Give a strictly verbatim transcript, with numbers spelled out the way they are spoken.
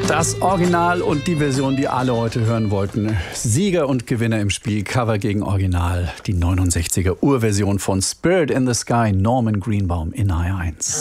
Das Original und die Version, die alle heute hören wollten. Sieger und Gewinner im Spiel, Cover gegen Original. Die neunundsechziger Urversion von Spirit in the Sky, Norman Greenbaum in H R eins.